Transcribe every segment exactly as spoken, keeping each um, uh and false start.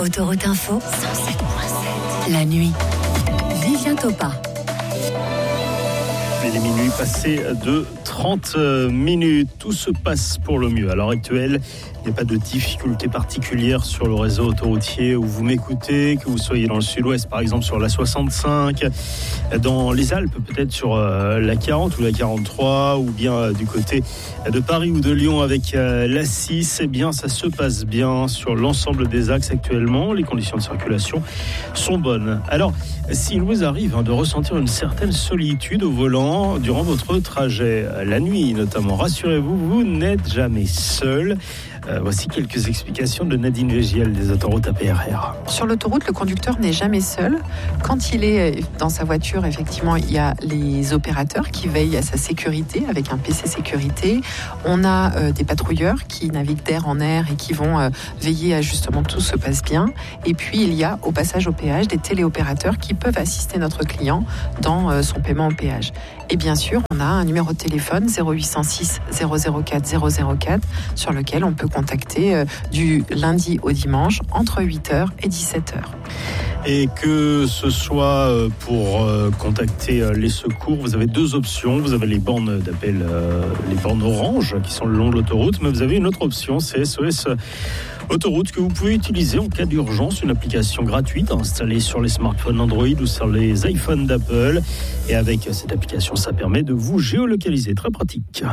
Autoroute Info, cent sept virgule sept. La nuit. Vivien Topa. Il est minuit passé de trente minutes. Tout se passe pour le mieux. À l'heure actuelle, il n'y a pas de difficultés particulières sur le réseau autoroutier où vous m'écoutez, que vous soyez dans le sud-ouest, par exemple sur la soixante-cinq, dans les Alpes, peut-être sur la quarante ou la quarante-trois, ou bien du côté de Paris ou de Lyon avec la six. Eh bien, ça se passe bien sur l'ensemble des axes actuellement. Les conditions de circulation sont bonnes. Alors, s'il vous arrive hein, de ressentir une certaine solitude au volant durant votre trajet, la nuit notamment, rassurez-vous, vous n'êtes jamais seul. Euh, voici quelques explications de Nadine Végiel des autoroutes A P R R. Sur l'autoroute, le conducteur n'est jamais seul. Quand il est dans sa voiture, effectivement, il y a les opérateurs qui veillent à sa sécurité avec un P C sécurité. On a euh, des patrouilleurs qui naviguent d'air en air et qui vont euh, veiller à justement tout se passe bien. Et puis, il y a au passage au péage des téléopérateurs qui peuvent assister notre client dans euh, son paiement au péage. Et bien sûr, on a un numéro de téléphone zéro huit cent six zéro zéro quatre zéro zéro quatre sur lequel on peut contacter euh, du lundi au dimanche entre huit heures et dix-sept heures. Et que ce soit pour euh, contacter euh, les secours, vous avez deux options. Vous avez les bornes d'appel, euh, les bornes orange qui sont le long de l'autoroute, mais vous avez une autre option, c'est S O S Autoroute que vous pouvez utiliser en cas d'urgence, une application gratuite installée sur les smartphones Android ou sur les iPhones d'Apple. Et avec cette application, ça permet de vous géolocaliser. Très pratique.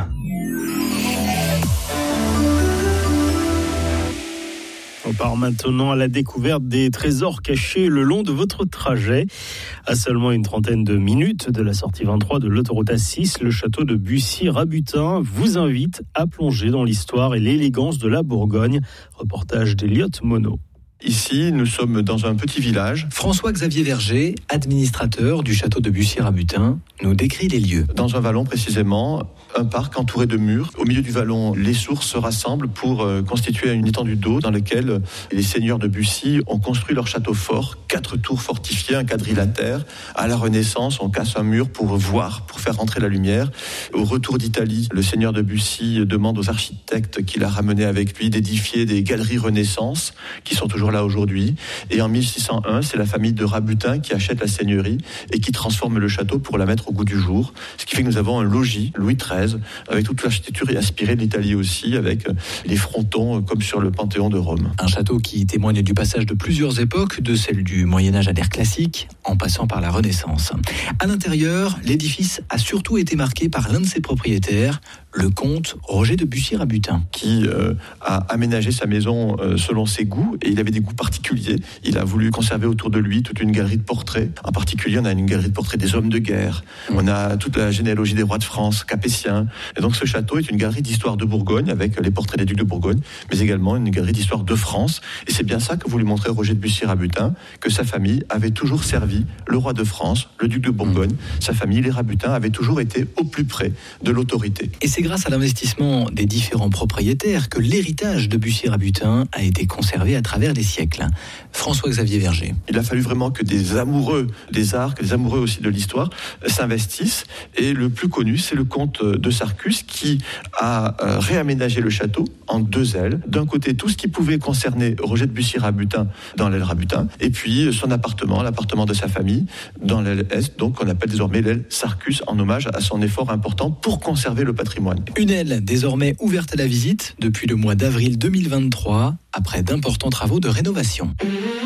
On part maintenant à la découverte des trésors cachés le long de votre trajet. À seulement une trentaine de minutes de la sortie vingt-trois de l'autoroute A six, le château de Bussy-Rabutin vous invite à plonger dans l'histoire et l'élégance de la Bourgogne. Reportage d'Eliott Monod. Ici, nous sommes dans un petit village. François-Xavier Verger, administrateur du château de Bussy-Rabutin, nous décrit les lieux. Dans un vallon précisément, un parc entouré de murs. Au milieu du vallon, les sources se rassemblent pour euh, constituer une étendue d'eau dans laquelle les seigneurs de Bussy ont construit leur château fort, quatre tours fortifiées, un quadrilatère. À la Renaissance, on casse un mur pour voir, pour faire rentrer la lumière. Au retour d'Italie, le seigneur de Bussy demande aux architectes qu'il a ramené avec lui d'édifier des galeries Renaissance qui sont toujours là aujourd'hui. Et en mille six cent un, c'est la famille de Rabutin qui achète la seigneurie et qui transforme le château pour la mettre au goût du jour. Ce qui fait que nous avons un logis Louis treize avec toute l'architecture inspirée de l'Italie aussi, avec les frontons comme sur le Panthéon de Rome. Un château qui témoigne du passage de plusieurs époques, de celle du Moyen-Âge à l'ère classique, en passant par la Renaissance. À l'intérieur, l'édifice a surtout été marqué par l'un de ses propriétaires, le comte Roger de Bussy-Rabutin, qui euh, a aménagé sa maison euh, selon ses goûts, et il avait des goûts particuliers. Il a voulu conserver autour de lui toute une galerie de portraits. En particulier, on a une galerie de portraits des hommes de guerre. Mmh. On a toute la généalogie des rois de France, capétiens. Et donc ce château est une galerie d'histoire de Bourgogne, avec les portraits des ducs de Bourgogne, mais également une galerie d'histoire de France. Et c'est bien ça que voulait montrer Roger de Bussy-Rabutin, que sa famille avait toujours servi le roi de France, le duc de Bourgogne. Mmh. Sa famille, les Rabutin, avait toujours été au plus près de l'autorité. Et c'est grâce à l'investissement des différents propriétaires que l'héritage de Bussy-Rabutin a été conservé à travers les siècles. François-Xavier Verger. Il a fallu vraiment que des amoureux des arts, que des amoureux aussi de l'histoire s'investissent. Et le plus connu, c'est le comte de Sarcus qui a réaménagé le château en deux ailes. D'un côté, tout ce qui pouvait concerner Roger de Bussy-Rabutin dans l'aile Rabutin, et puis son appartement, l'appartement de sa famille, dans l'aile Est, donc qu'on appelle désormais l'aile Sarcus, en hommage à son effort important pour conserver le patrimoine. Une aile désormais ouverte à la visite depuis le mois d'avril deux mille vingt-trois, après d'importants travaux de rénovation.